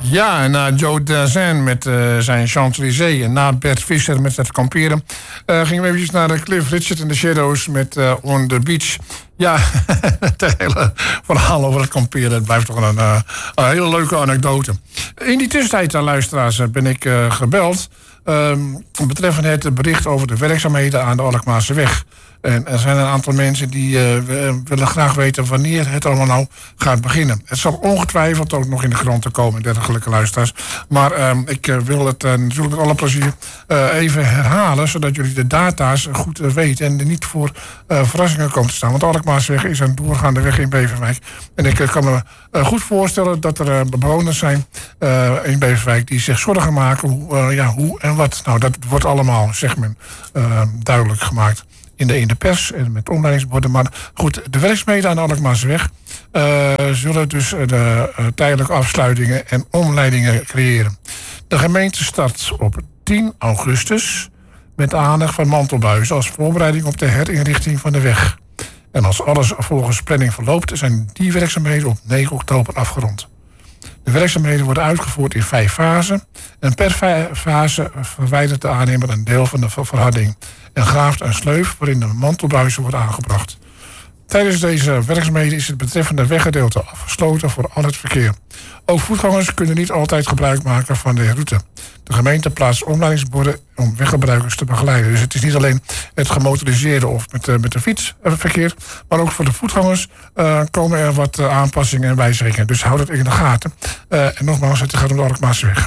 Ja, en na Joe Dassin met zijn Champs-Élysées en na Bert Visser met het kamperen... gingen we eventjes naar Cliff Richard in the Shadows met On the Beach. Ja, het hele verhaal over het kamperen, dat blijft toch een hele leuke anekdote. In die tussentijd, luisteraars, ben ik gebeld... betreffende het bericht over de werkzaamheden aan de Alkmaarseweg. En er zijn een aantal mensen die willen graag weten wanneer het allemaal nou gaat beginnen. Het zal ongetwijfeld ook nog in de kranten komen, dergelijke luisteraars. Maar ik wil het natuurlijk met alle plezier even herhalen... zodat jullie de data's goed weten en er niet voor verrassingen komen te staan. Want de Alkmaarseweg is een doorgaande weg in Beverwijk. En ik kan me goed voorstellen dat er bewoners zijn in Beverwijk... die zich zorgen maken hoe en wat. Nou, dat wordt allemaal, zeg men, duidelijk gemaakt... in de pers en met omleidingsborden. Maar goed, de werkzaamheden aan de Alkmaarseweg zullen dus de tijdelijke afsluitingen en omleidingen creëren. De gemeente start op 10 augustus met aanleg van mantelbuizen als voorbereiding op de herinrichting van de weg. En als alles volgens planning verloopt, zijn die werkzaamheden op 9 oktober afgerond. De werkzaamheden worden uitgevoerd in 5 fasen. En per fase verwijdert de aannemer een deel van de verharding en graaft een sleuf waarin de mantelbuizen worden aangebracht. Tijdens deze werkzaamheden is het betreffende weggedeelte afgesloten voor al het verkeer. Ook voetgangers kunnen niet altijd gebruik maken van de route. De gemeente plaatst omleidingsborden om weggebruikers te begeleiden. Dus het is niet alleen het gemotoriseerde of met de fietsverkeer... maar ook voor de voetgangers komen er wat aanpassingen en wijzigingen. Dus houd het in de gaten. En nogmaals, het gaat om de Alkmaarseweg.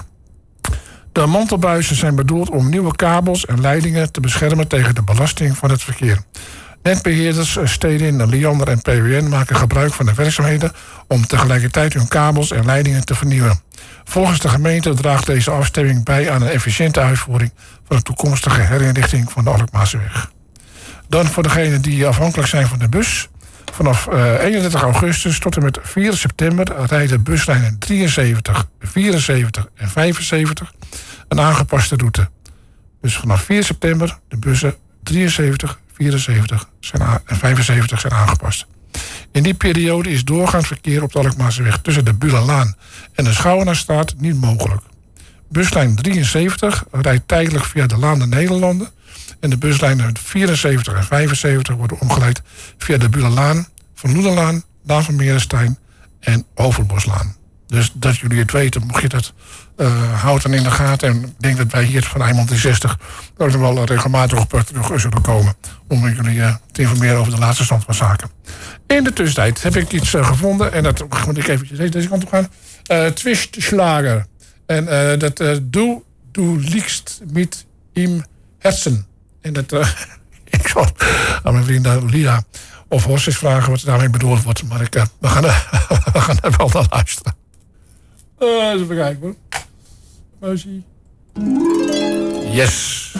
De mantelbuizen zijn bedoeld om nieuwe kabels en leidingen te beschermen tegen de belasting van het verkeer. Netbeheerders, Stedin, Liander en PWN maken gebruik van de werkzaamheden om tegelijkertijd hun kabels en leidingen te vernieuwen. Volgens de gemeente draagt deze afstemming bij aan een efficiënte uitvoering van de toekomstige herinrichting van de Alkmaarseweg. Dan voor degenen die afhankelijk zijn van de bus. Vanaf 31 augustus tot en met 4 september rijden buslijnen 73, 74 en 75 een aangepaste route. Dus vanaf 4 september de bussen 73, 74 en 75 zijn aangepast. In die periode is doorgaand verkeer op de Alkmaarseweg tussen de Burenlaan en de Schouwenaarstraat niet mogelijk. Buslijn 73 rijdt tijdelijk via de Laan der Nederlanden en de buslijnen 74 en 75 worden omgeleid via de Burenlaan, Van Loedenlaan, Laan van Merenstein en Overboslaan. Dus dat jullie het weten, mocht je dat houd dan in de gaten. En ik denk dat wij hier van Eimond 60 ook er wel regelmatig op terug zullen komen. Om jullie te informeren over de laatste stand van zaken. In de tussentijd heb ik iets gevonden. En dat moet ik eventjes deze kant op gaan. Twistschlager. En dat du liegst mit im Herzen. En dat ik zal aan mijn vriend Lia of Horses vragen wat daarmee bedoeld wordt. Maar we gaan er wel naar luisteren. Even kijken hoor. Motie. Yes.